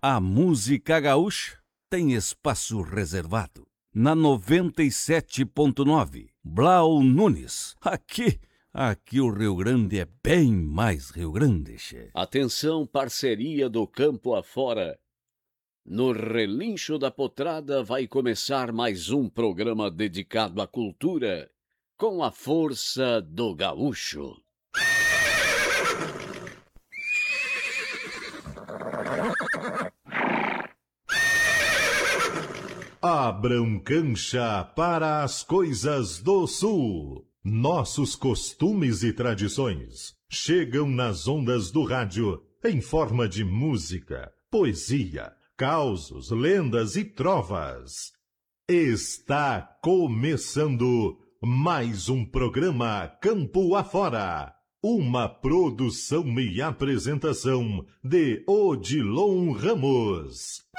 A música gaúcha tem espaço reservado. Na 97.9, Blau Nunes. Aqui o Rio Grande é bem mais Rio Grande, che. Atenção, parceria do campo afora. No Relincho da Potrada vai começar mais um programa dedicado à cultura, com a força do gaúcho. Abram cancha para as coisas do Sul. Nossos costumes e tradições chegam nas ondas do rádio em forma de música, poesia, causos, lendas e trovas. Está começando mais um programa Campo Afora. Uma produção e apresentação de Odilon Ramos.